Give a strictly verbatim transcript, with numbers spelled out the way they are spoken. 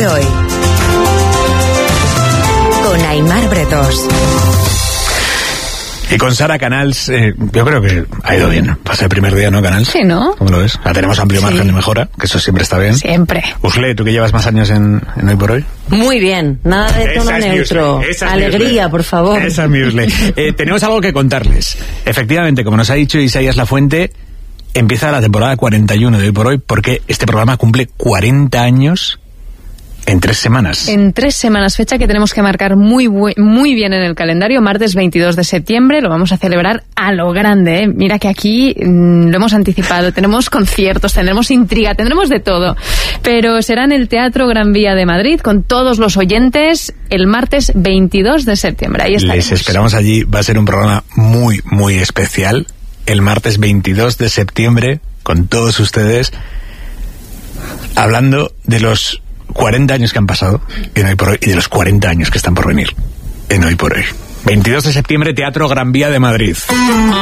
por hoy. Con Aimar Bretos. Y con Sara Canals, eh, yo creo que ha ido bien. Pasa el primer día, ¿no, Canals? Sí, ¿no? ¿Cómo lo ves? La tenemos amplio margen sí. de mejora, que eso siempre está bien. Siempre. Usle, ¿tú que llevas más años en, en Hoy por Hoy? Muy bien, nada de tono neutro. Alegría, por favor. Esa es mi Usle. Eh, tenemos algo que contarles. Efectivamente, como nos ha dicho Isaías Lafuente, empieza la temporada cuarenta y uno de Hoy por Hoy, porque este programa cumple cuarenta años en tres semanas. En tres semanas, fecha que tenemos que marcar muy muy bien en el calendario. Martes veintidós de septiembre, lo vamos a celebrar a lo grande, ¿eh? Mira que aquí mmm, lo hemos anticipado, tenemos conciertos, tendremos intriga, tendremos de todo. Pero será en el Teatro Gran Vía de Madrid, con todos los oyentes, el martes veintidós de septiembre. Ahí estaremos. Les esperamos allí, va a ser un programa muy, muy especial. El martes veintidós de septiembre, con todos ustedes, hablando de los cuarenta años que han pasado en Hoy por Hoy y de los cuarenta años que están por venir en Hoy por Hoy. veintidós de septiembre, Teatro Gran Vía de Madrid.